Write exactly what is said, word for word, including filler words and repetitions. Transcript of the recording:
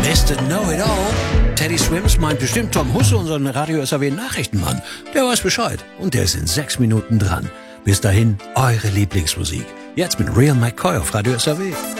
Mister Know-it-all. Teddy Swims meint bestimmt Tom Husse, unseren Radio S R W Nachrichtenmann. Der weiß Bescheid und der ist in sechs Minuten dran. Bis dahin, eure Lieblingsmusik. Jetzt mit Real McCoy auf Radio S R W.